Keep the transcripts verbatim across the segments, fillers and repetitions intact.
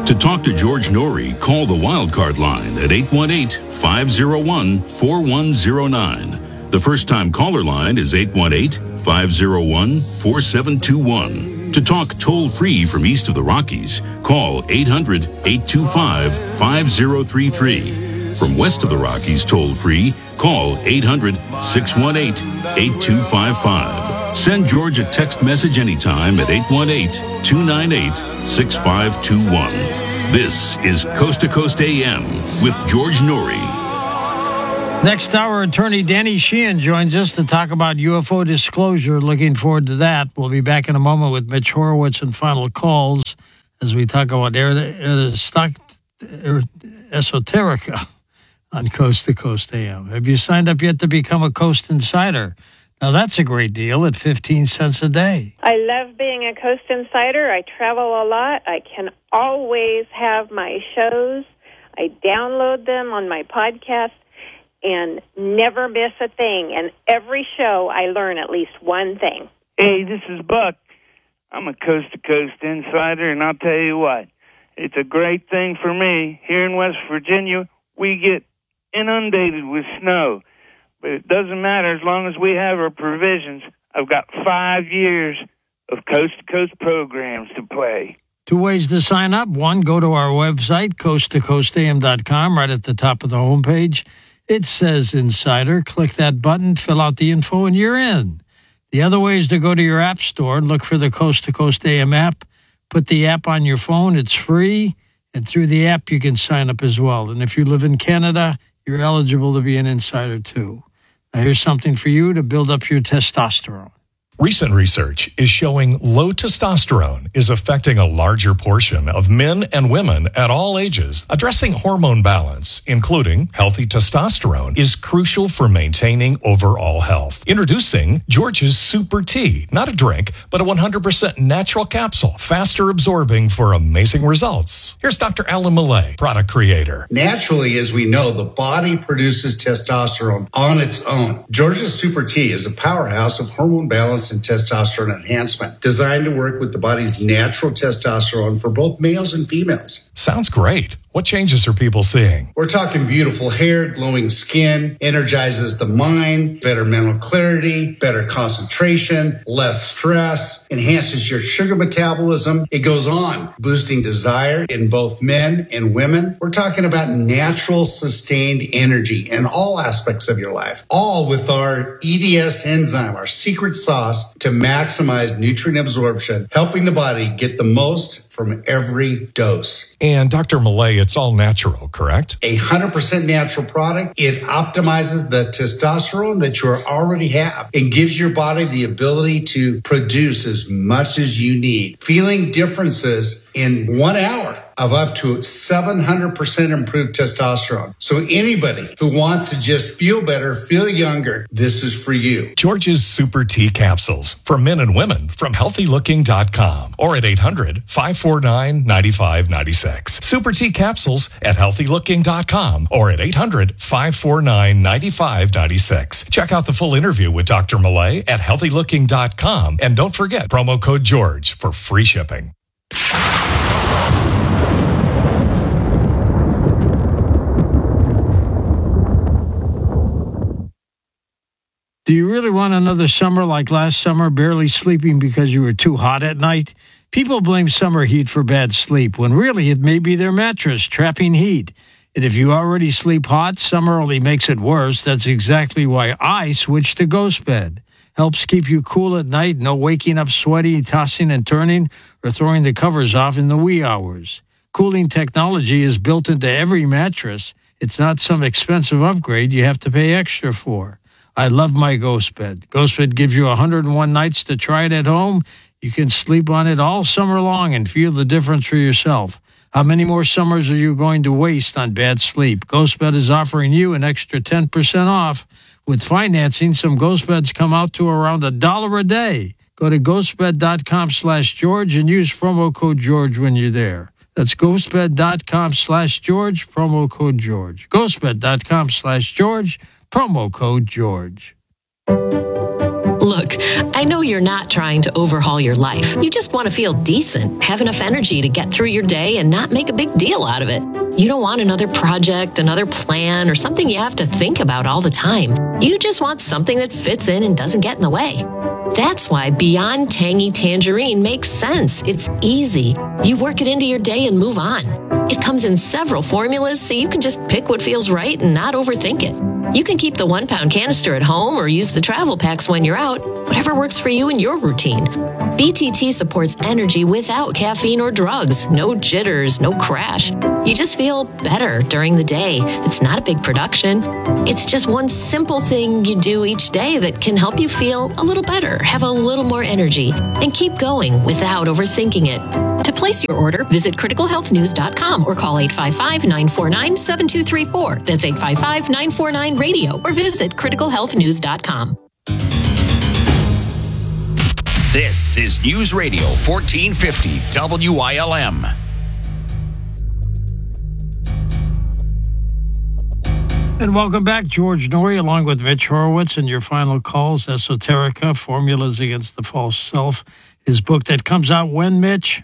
To talk to George Norrie, call the Wildcard line at eight one eight, five oh one, four one oh nine. The first-time caller line is eight one eight, five oh one, four seven two one. To talk toll-free from east of the Rockies, call eight hundred, eight two five, five oh three three. From west of the Rockies toll-free, call eight hundred, six one eight, eight two five five. Send George a text message anytime at eight one eight, two nine eight, six five two one. This is Coast to Coast A M with George Norrie. Next hour, attorney Danny Sheehan joins us to talk about U F O disclosure. Looking forward to that. We'll be back in a moment with Mitch Horowitz and Final Calls as we talk about er, er, stock, er, esoterica on Coast to Coast A M. Have you signed up yet to become a Coast Insider? Now, that's a great deal at fifteen cents a day. I love being a Coast Insider. I travel a lot. I can always have my shows. I download them on my podcast and never miss a thing. And every show, I learn at least one thing. Hey, this is Buck. I'm a Coast to Coast Insider, and I'll tell you what, it's a great thing for me. Here in West Virginia, we get inundated with snow. But it doesn't matter as long as we have our provisions. I've got five years of coast-to-coast programs to play. Two ways to sign up. One, go to our website, coast to coast a m dot com. Right at the top of the homepage, it says Insider. Click that button, fill out the info, and you're in. The other way is to go to your app store and look for the Coast to Coast A M app. Put the app on your phone. It's free. And through the app, you can sign up as well. And if you live in Canada, you're eligible to be an insider, too. Now, here's something for you to build up your testosterone. Recent research is showing low testosterone is affecting a larger portion of men and women at all ages. Addressing hormone balance, including healthy testosterone, is crucial for maintaining overall health. Introducing George's Super Tea, not a drink, but a one hundred percent natural capsule, faster absorbing for amazing results. Here's Doctor Alan Millay, product creator. Naturally, as we know, the body produces testosterone on its own. George's Super Tea is a powerhouse of hormone balance and testosterone enhancement, designed to work with the body's natural testosterone for both males and females. Sounds great. What changes are people seeing? We're talking beautiful hair, glowing skin, energizes the mind, better mental clarity, better concentration, less stress, enhances your sugar metabolism. It goes on, boosting desire in both men and women. We're talking about natural, sustained energy in all aspects of your life, all with our E D S enzyme, our secret sauce to maximize nutrient absorption, helping the body get the most from every dose. And Doctor Millay, it's all natural, correct? A one hundred percent natural product. It optimizes the testosterone that you already have and gives your body the ability to produce as much as you need. Feeling differences in one hour of up to seven hundred percent improved testosterone. So anybody who wants to just feel better, feel younger, this is for you. George's Super Tea Capsules for men and women from healthy looking dot com or at eight hundred, five four nine, nine five nine six. Super Tea Capsules at healthy looking dot com or at eight hundred, five four nine, nine five nine six. Check out the full interview with Doctor Millay at healthy looking dot com and don't forget promo code George for free shipping. Do you really want another summer like last summer, barely sleeping because you were too hot at night? People blame summer heat for bad sleep, when really it may be their mattress trapping heat. And if you already sleep hot, summer only makes it worse. That's exactly why I switched to Ghost Bed. Helps keep you cool at night, no waking up sweaty, tossing and turning, or throwing the covers off in the wee hours. Cooling technology is built into every mattress. It's not some expensive upgrade you have to pay extra for. I love my Ghost Bed. Ghost Bed gives you one hundred one nights to try it at home. You can sleep on it all summer long and feel the difference for yourself. How many more summers are you going to waste on bad sleep? Ghost Bed is offering you an extra ten percent off. With financing, some Ghost Beds come out to around a dollar a day. Go to ghostbed.com slash George and use promo code George when you're there. That's ghostbed.com slash George, promo code George. ghostbed.com slash George, promo code George. Look, Look, I know you're not trying to overhaul your life. You just want to feel decent, have enough energy to get through your day and not make a big deal out of it. You don't want another project, another plan, or something you have to think about all the time. You just want something that fits in and doesn't get in the way. That's why Beyond Tangy Tangerine makes sense. It's easy. You work it into your day and move on. It comes in several formulas, so you can just pick what feels right and not overthink it. You can keep the one-pound canister at home or use the travel packs when you're out, whatever works for you and your routine. B T T supports energy without caffeine or drugs. No jitters, no crash. You just feel better during the day. It's not a big production. It's just one simple thing you do each day that can help you feel a little better, have a little more energy, and keep going without overthinking it. To place your order, visit critical health news dot com or call eight five five, nine four nine, seven two three four. That's eight five five, nine four nine, radio or visit critical health news dot com. This is News Radio fourteen fifty W I L M. And welcome back, George Noory, along with Mitch Horowitz, and your final calls, Esoterica, Formulas Against the False Self, his book that comes out when, Mitch?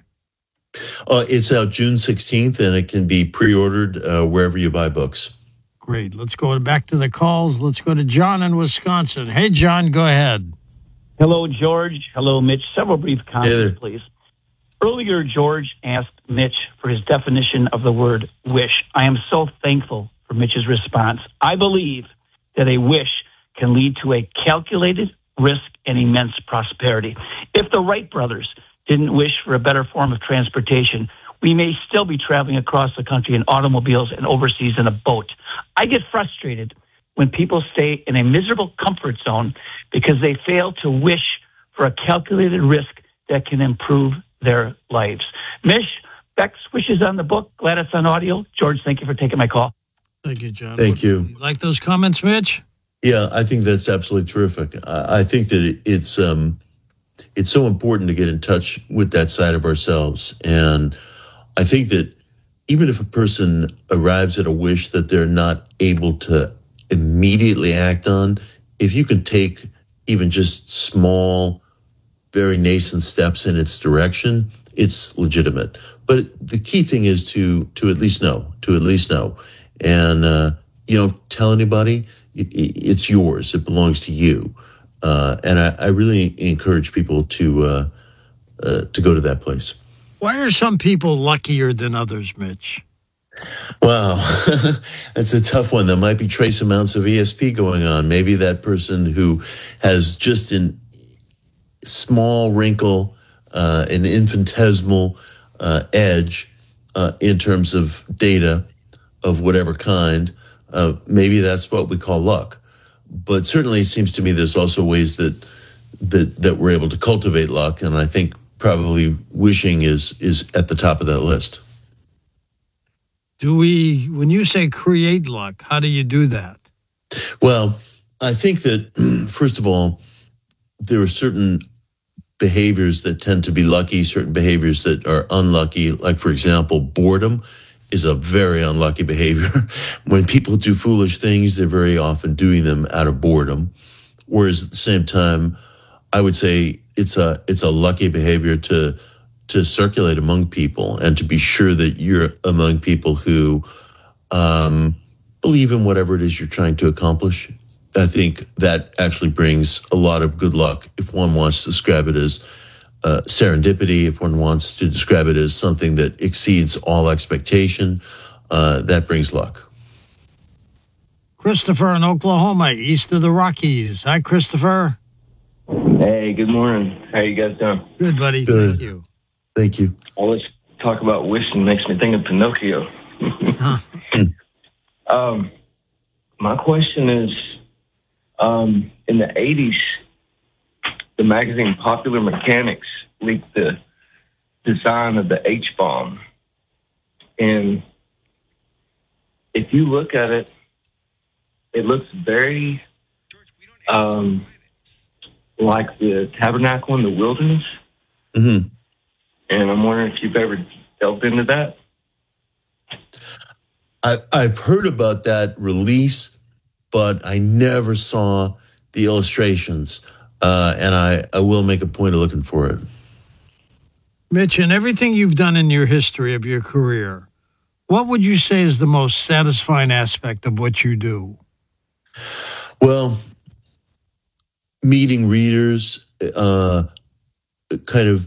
Uh, it's out June sixteenth, and it can be pre-ordered uh, wherever you buy books. Great. Let's go back to the calls. Let's go to John in Wisconsin. Hey, John, go ahead. Hello, George. Hello, Mitch. Several brief comments, hey please. Earlier, George asked Mitch for his definition of the word wish. I am so thankful for Mitch's response. I believe that a wish can lead to a calculated risk and immense prosperity. If the Wright brothers didn't wish for a better form of transportation, we may still be traveling across the country in automobiles and overseas in a boat. I get frustrated when people stay in a miserable comfort zone because they fail to wish for a calculated risk that can improve their lives. Mish, Beck's wishes on the book. Glad it's on audio. George, thank you for taking my call. Thank you, John. Thank you. you like those comments, Mitch? Yeah, I think that's absolutely terrific. I, I think that it's um, it's so important to get in touch with that side of ourselves. And I think that even if a person arrives at a wish that they're not able to immediately act on, if you can take even just small, very nascent steps in its direction, it's legitimate. But the key thing is to to at least know, to at least know. And, uh, you know, tell anybody, it, it's yours. It belongs to you. Uh, and I, I really encourage people to uh, uh, to go to that place. Why are some people luckier than others, Mitch? Wow, that's a tough one. There might be trace amounts of E S P going on. Maybe that person who has just a small wrinkle, uh, an infinitesimal uh, edge uh, in terms of data of whatever kind, uh, maybe that's what we call luck. But certainly it seems to me there's also ways that that that we're able to cultivate luck, and I think probably wishing is is at the top of that list. Do we, when you say create luck, how do you do that? Well, I think that, first of all, there are certain behaviors that tend to be lucky, certain behaviors that are unlucky. Like, for example, boredom is a very unlucky behavior. When people do foolish things, they're very often doing them out of boredom. Whereas at the same time, I would say it's a it's a lucky behavior to to circulate among people and to be sure that you're among people who um, believe in whatever it is you're trying to accomplish. I think that actually brings a lot of good luck. If one wants to describe it as uh, serendipity, if one wants to describe it as something that exceeds all expectation, uh, that brings luck. Christopher in Oklahoma, east of the Rockies. Hi, Christopher. Hey, good morning. How you guys doing? Good, buddy. Good. Thank you. Thank you. Always talk about wishing makes me think of Pinocchio. Huh. um, my question is, um, in the eighties, the magazine Popular Mechanics leaked the design of the H-bomb. And if you look at it, it looks very um, like the tabernacle in the wilderness. Mm-hmm. And I'm wondering if you've ever delved into that. I, I've heard about that release, but I never saw the illustrations. uh, and I, I will make a point of looking for it. Mitch, in everything you've done in your history of your career, what would you say is the most satisfying aspect of what you do? Well, meeting readers, uh, kind of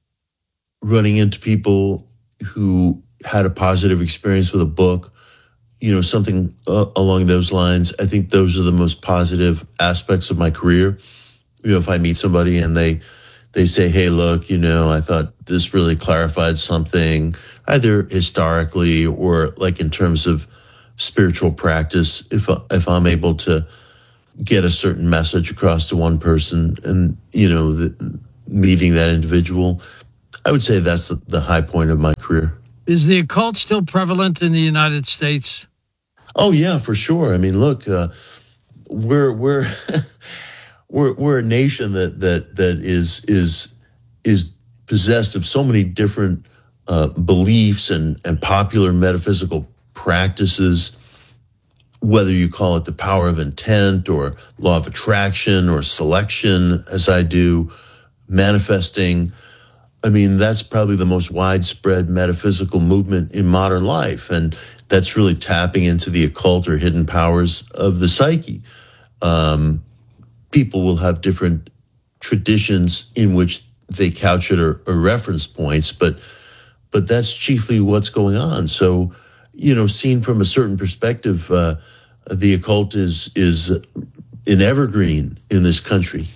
running into people who had a positive experience with a book, you know, something uh, along those lines. I think those are the most positive aspects of my career. You know, if I meet somebody and they they say, hey, look, you know, I thought this really clarified something, either historically or like in terms of spiritual practice, if if I'm able to get a certain message across to one person and, you know, the, meeting that individual, I would say that's the, the high point of my career. Is the occult still prevalent in the United States? Oh, yeah, for sure. I mean, look, uh, we're we're we're we're a nation that that that is is is possessed of so many different uh, beliefs and and popular metaphysical practices, whether you call it the power of intent or law of attraction or selection, as I do, manifesting. I mean, that's probably the most widespread metaphysical movement in modern life. And that's really tapping into the occult or hidden powers of the psyche. Um, people will have different traditions in which they couch it or, or reference points, but but that's chiefly what's going on. So, you know, seen from a certain perspective, uh, the occult is is an evergreen in this country.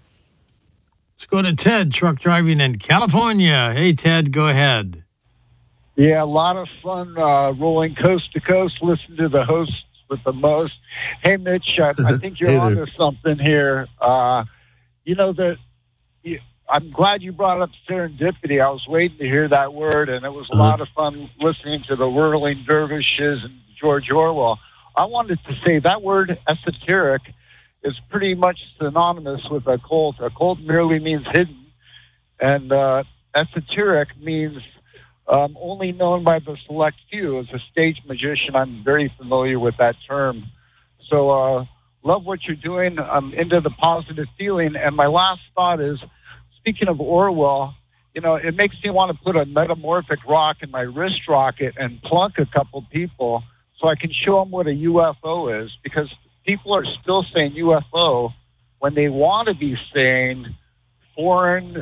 Let's go to Ted, truck driving in California. Hey, Ted, go ahead. Yeah, a lot of fun uh, rolling coast to coast, listen to the hosts with the most. Hey, Mitch, I, I think you're Hey onto something here. Uh, you know, that you, I'm glad you brought up serendipity. I was waiting to hear that word, and it was a uh-huh. lot of fun listening to the whirling dervishes and George Orwell. I wanted to say that word esoteric is pretty much synonymous with occult. Occult merely means hidden, and uh, esoteric means um, only known by the select few. As a stage magician, I'm very familiar with that term. So uh, love what you're doing. I'm into the positive feeling. And my last thought is, speaking of Orwell, you know, it makes me want to put a metamorphic rock in my wrist rocket and plunk a couple people so I can show them what a U F O is, because people are still saying U F O when they want to be saying foreign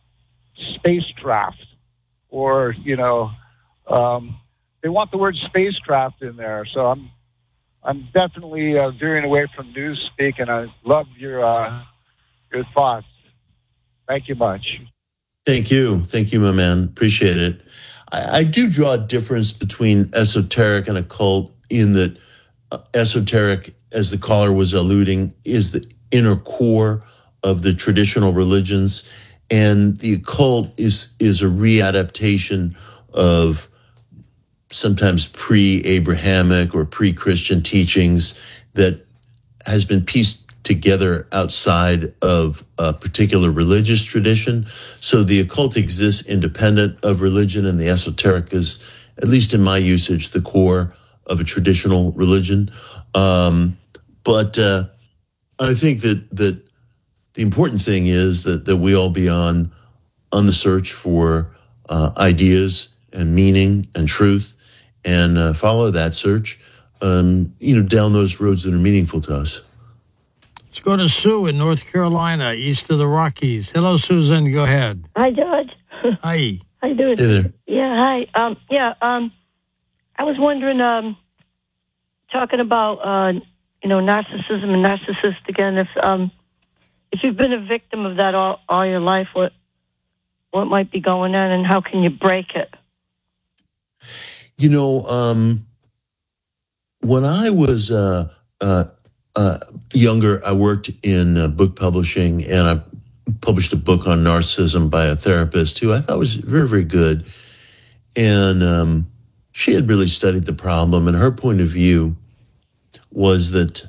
spacecraft, or, you know, um, they want the word spacecraft in there. So I'm I'm definitely uh, veering away from newspeak, and I love your uh, your thoughts. Thank you much. Thank you. Thank you, my man. Appreciate it. I, I do draw a difference between esoteric and occult in that uh, esoteric, as the caller was alluding, is the inner core of the traditional religions, and the occult is is a readaptation of sometimes pre-Abrahamic or pre-Christian teachings that has been pieced together outside of a particular religious tradition. So the occult exists independent of religion, and the esoteric is, at least in my usage, the core of a traditional religion. Um, but uh, I think that that the important thing is that that we all be on on the search for uh, ideas and meaning and truth, and uh, follow that search, um, you know, down those roads that are meaningful to us. Let's go to Sue in North Carolina, east of the Rockies. Hello, Susan. Go ahead. Hi, George. Hi. How you doing? Hey there. Yeah, hi. Um, yeah, um, I was wondering, um, talking about, uh, you know, narcissism and narcissist again, if um, if you've been a victim of that all, all your life, what what might be going on, and how can you break it? You know, um, when I was uh, uh, uh, younger, I worked in uh, book publishing, and I published a book on narcissism by a therapist who I thought was very, very good. And um, she had really studied the problem, and her point of view was that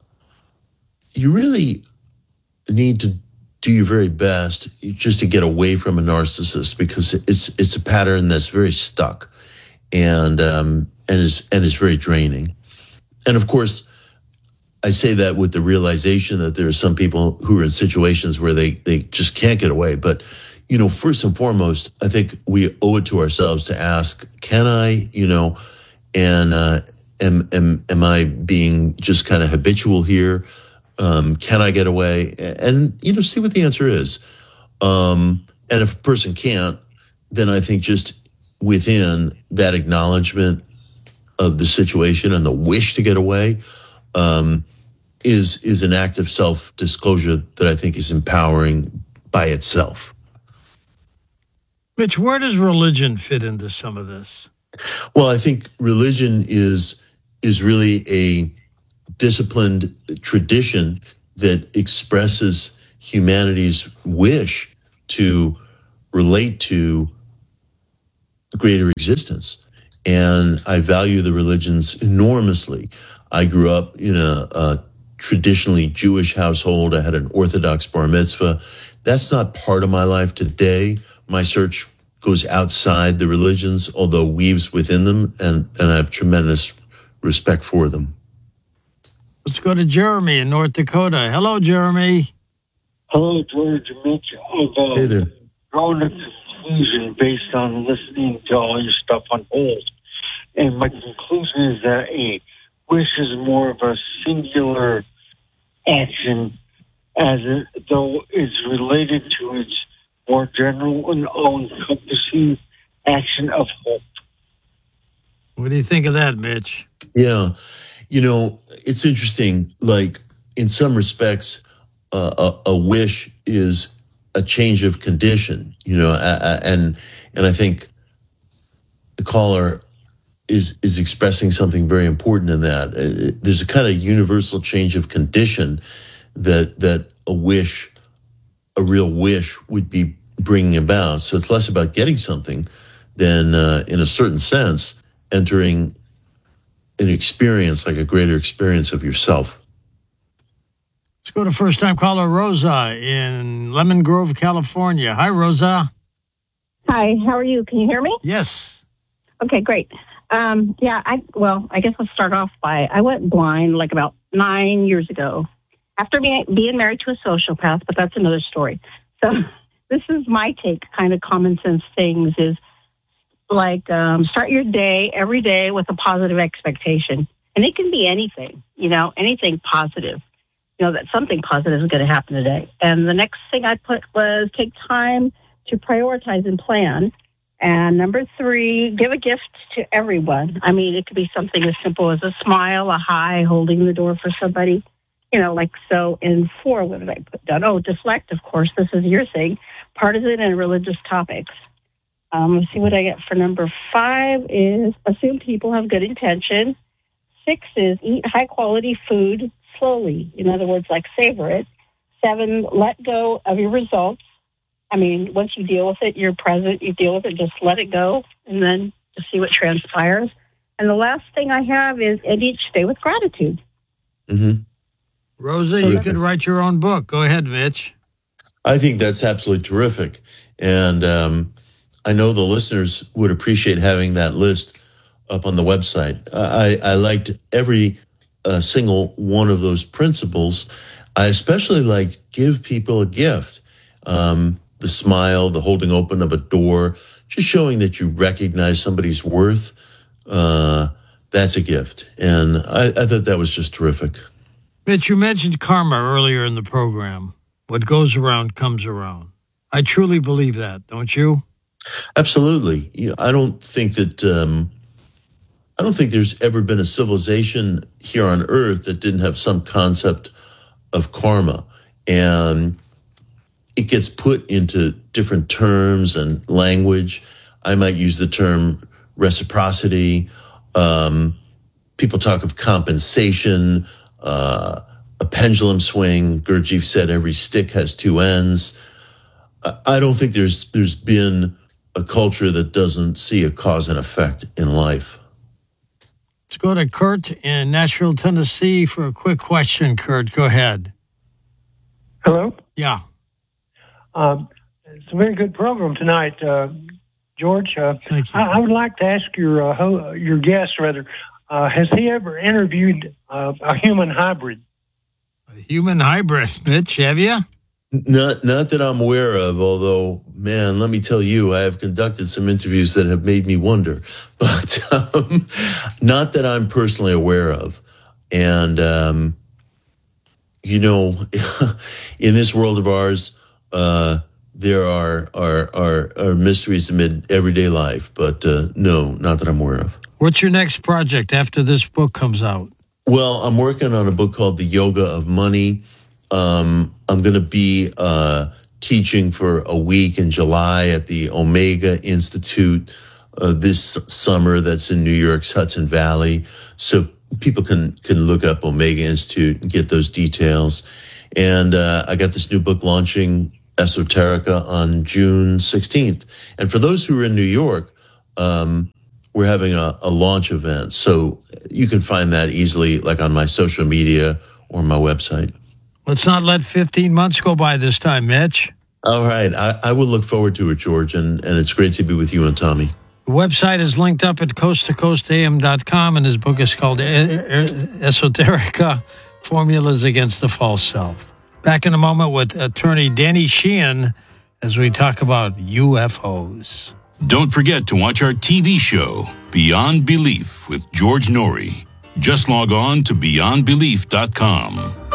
you really need to do your very best just to get away from a narcissist, because it's it's a pattern that's very stuck and um, and is and is very draining. And of course, I say that with the realization that there are some people who are in situations where they, they just can't get away. But, you know, first and foremost, I think we owe it to ourselves to ask, can I, you know, and uh, am, am, am I being just kind of habitual here? Um, can I get away? And, you know, see what the answer is. Um, and if a person can't, then I think just within that acknowledgement of the situation and the wish to get away, um, is is an act of self-disclosure that I think is empowering by itself. Mitch, where does religion fit into some of this? Well, I think religion is is really a disciplined tradition that expresses humanity's wish to relate to greater existence. And I value the religions enormously. I grew up in a, a traditionally Jewish household. I had an Orthodox bar mitzvah. That's not part of my life today. My search goes outside the religions, although weaves within them, and, and I have tremendous respect for them. Let's go to Jeremy in North Dakota. Hello, Jeremy. Hello, George and Mitch. I've uh, Hey there. drawn a conclusion based on listening to all your stuff on hold. And my conclusion is that a wish is more of a singular action, as it, though it's related to its more general and all-encompassing action of hope. What do you think of that, Mitch? Yeah. You know, it's interesting. Like, in some respects, uh, a, a wish is a change of condition, you know, uh, and and I think the caller is is expressing something very important in that. Uh, there's a kind of universal change of condition that that a wish, a real wish, would be bringing about. So it's less about getting something than, uh, in a certain sense, entering an experience, like a greater experience of yourself. Let's go to first-time caller Rosa in Lemon Grove, California. Hi, Rosa. Hi, how are you? Can you hear me? Yes. Okay, great. Um, yeah, I well, I guess I'll start off by, I went blind like about nine years ago after being, being married to a sociopath, but that's another story. So this is my take, kind of common sense things is like um, start your day every day with a positive expectation. And it can be anything, you know, anything positive. You know, that something positive is going to happen today. And the next thing I put was take time to prioritize and plan. And number three, give a gift to everyone. I mean, it could be something as simple as a smile, a hi, holding the door for somebody, you know, like so. And four, what did I put down? Oh, deflect, of course. This is your thing. Partisan and religious topics. Um, let's see what I get for number five is assume people have good intention. Six is eat high-quality food slowly. In other words, like savor it. Seven, let go of your results. I mean, once you deal with it, you're present, you deal with it, just let it go, and then just see what transpires. And the last thing I have is end each day with gratitude. Mm-hmm. Rosa, so you could write your own book. Go ahead, Mitch. I think that's absolutely terrific. And um, I know the listeners would appreciate having that list up on the website. I, I liked every uh, single one of those principles. I especially liked give people a gift. Um, the smile, the holding open of a door, just showing that you recognize somebody's worth. Uh, that's a gift. And I, I thought that was just terrific. Mitch, you mentioned karma earlier in the program. What goes around comes around. I truly believe that, don't you? Absolutely. You know, I don't think that um, I don't think there's ever been a civilization here on Earth that didn't have some concept of karma, and it gets put into different terms and language. I might use the term reciprocity. Um, people talk of compensation, uh, a pendulum swing. Gurdjieff said every stick has two ends. I don't think there's there's been a culture that doesn't see a cause and effect in life. Let's go to Kurt in Nashville, Tennessee for a quick question. Kurt, go ahead. Hello? Yeah. Um, it's a very good program tonight, uh, George. Uh, Thank you. I, I would like to ask your uh, ho- your guest, rather, uh, has he ever interviewed uh, a human hybrid? Human hybrid, Mitch, have you? Not, not that I'm aware of, although, man, let me tell you, I have conducted some interviews that have made me wonder, but um, not that I'm personally aware of. And, um, you know, in this world of ours, uh, there are, are, are, are mysteries amid everyday life, but uh, no, not that I'm aware of. What's your next project after this book comes out? Well, I'm working on a book called The Yoga of Money. Um, I'm going to be uh, teaching for a week in July at the Omega Institute uh, this summer. That's in New York's Hudson Valley. So people can, can look up Omega Institute and get those details. And uh, I got this new book launching, Esoterica, on June sixteenth. And for those who are in New York, um, we're having a, a launch event. So you can find that easily, like on my social media or my website. Let's not let fifteen months go by this time, Mitch. All right. I, I will look forward to it, George, and, and it's great to be with you and Tommy. The website is linked up at coast to coast a m dot com, and his book is called Esoterica, Formulas Against the False Self. Back in a moment with attorney Danny Sheehan as we talk about U F Os. Don't forget to watch our T V show, Beyond Belief, with George Norrie. Just log on to beyond belief dot com.